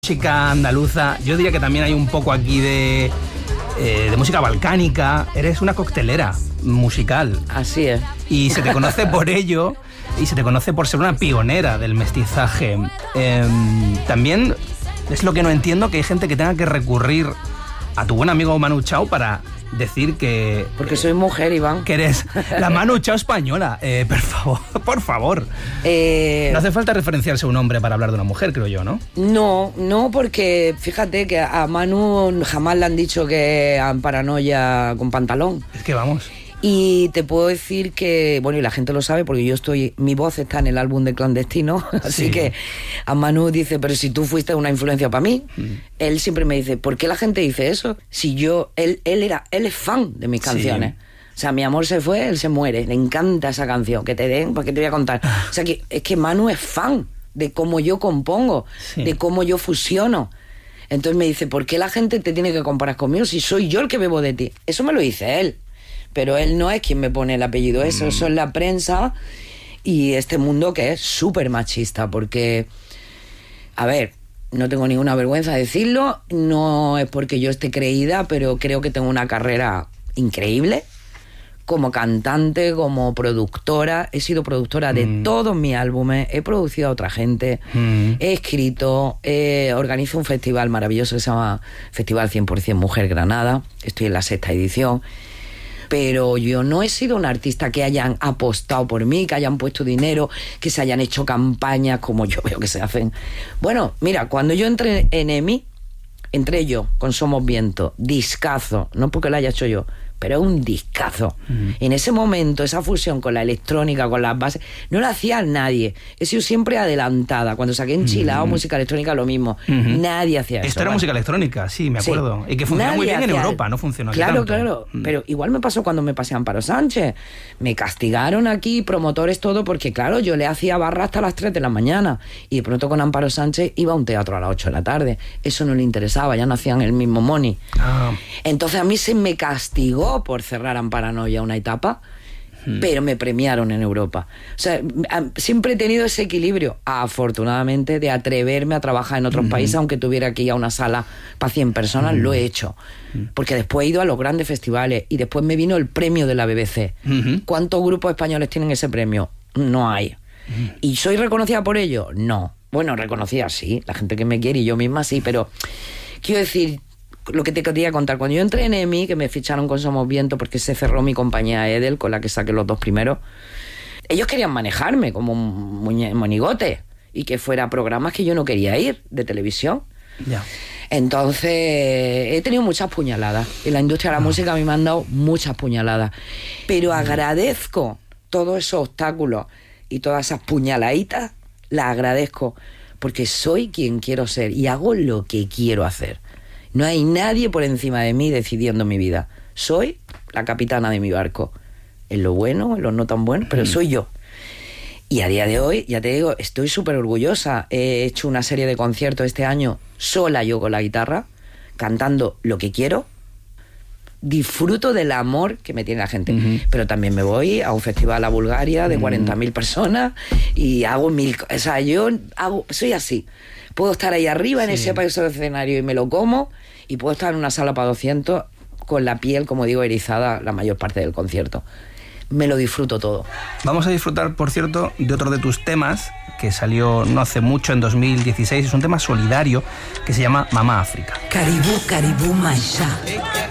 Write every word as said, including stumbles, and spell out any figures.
Música andaluza, yo diría que también hay un poco aquí de, eh, de música balcánica. Eres una coctelera musical. Así es. Y se te conoce por ello, y se te conoce por ser una pionera del mestizaje. Eh, también es lo que no entiendo, que hay gente que tenga que recurrir a tu buen amigo Manu Chao para decir que... Porque soy mujer, Iván. Que eres la Manu Chao española. Eh, por favor, por favor. Eh, no hace falta referenciarse a un hombre para hablar de una mujer, creo yo, ¿no? No, no, porque fíjate que a Manu jamás le han dicho que han paranoia con pantalón. Es que vamos... Y te puedo decir que, bueno, y la gente lo sabe porque yo estoy, mi voz está en el álbum de Clandestino, así sí. que a Manu dice, pero si tú fuiste una influencia para mí, mm. él siempre me dice, ¿por qué la gente dice eso? Si yo, él, él era, él es fan de mis canciones. Sí. O sea, mi amor se fue, él se muere, le encanta esa canción, que te den, porque te voy a contar. O sea, que es que Manu es fan de cómo yo compongo, sí. de cómo yo fusiono. Entonces me dice, ¿por qué la gente te tiene que comparar conmigo si soy yo el que bebo de ti? Eso me lo dice él. Pero él no es quien me pone el apellido, eso, eso es la prensa y este mundo que es súper machista, porque, a ver, no tengo ninguna vergüenza de decirlo, no es porque yo esté creída, pero creo que tengo una carrera increíble, como cantante, como productora, he sido productora de mm. todos mis álbumes, he producido a otra gente, mm. he escrito, eh, organizo un festival maravilloso que se llama Festival cien por ciento Mujer Granada, estoy en la sexta edición. Pero yo no he sido un artista que hayan apostado por mí, que hayan puesto dinero, que se hayan hecho campañas como yo veo que se hacen. Bueno, mira, cuando yo entré en EMI, entré yo con Somos Viento, discazo, no porque lo haya hecho yo, pero es un discazo. Uh-huh. En ese momento, esa fusión con la electrónica, con las bases, no la hacía nadie. He sido siempre adelantada. Cuando saqué Enchilado, uh-huh. música electrónica, lo mismo. Uh-huh. Nadie hacía eso. Esto era ¿vale? música electrónica, sí, me acuerdo. Sí. Y que funcionó muy bien en Europa, no funcionó aquí Claro, tanto. claro. Uh-huh. Pero igual me pasó cuando me pasé a Amparo Sánchez. Me castigaron aquí, promotores, todo, porque claro, yo le hacía barra hasta las tres de la mañana. Y de pronto con Amparo Sánchez iba a un teatro a las ocho de la tarde. Eso no le interesaba, ya no hacían el mismo money. Ah. Entonces a mí se me castigó por cerrar Amparo Paranoia una etapa, hmm. pero me premiaron en Europa. O sea, siempre he tenido ese equilibrio, afortunadamente, de atreverme a trabajar en otros hmm. países, aunque tuviera que ir a una sala para cien personas, hmm. lo he hecho. Hmm. Porque después he ido a los grandes festivales y después me vino el premio de la B B C. Hmm. ¿Cuántos grupos españoles tienen ese premio? No hay. Hmm. ¿Y soy reconocida por ello? No. Bueno, reconocida sí, la gente que me quiere y yo misma sí, pero quiero decir... Lo que te quería contar, cuando yo entré en EMI, que me ficharon con Somos Viento porque se cerró mi compañía Edel, con la que saqué los dos primeros, ellos querían manejarme como un muñe- monigote y que fuera programas que yo no quería ir, de televisión. Ya. Entonces, he tenido muchas puñaladas. En la industria de la música a mí me han dado muchas puñaladas. Pero agradezco todos esos obstáculos y todas esas puñaladitas, las agradezco porque soy quien quiero ser y hago lo que quiero hacer. No hay nadie por encima de mí decidiendo mi vida. Soy la capitana de mi barco. En lo bueno, en lo no tan bueno, pero soy yo. Y a día de hoy, ya te digo, estoy súper orgullosa. He hecho una serie de conciertos este año, sola yo con la guitarra, cantando lo que quiero. Disfruto del amor que me tiene la gente. Uh-huh. Pero también me voy a un festival a Bulgaria de uh-huh. cuarenta mil personas y hago mil... O sea, yo hago, soy así. Puedo estar ahí arriba sí. en ese país del escenario y me lo como, y puedo estar en una sala para doscientos con la piel, como digo, erizada la mayor parte del concierto. Me lo disfruto todo. Vamos a disfrutar, por cierto, de otro de tus temas que salió no hace mucho, en dos mil dieciséis. Es un tema solidario que se llama Mamá África. Caribú, Caribú, Maisha.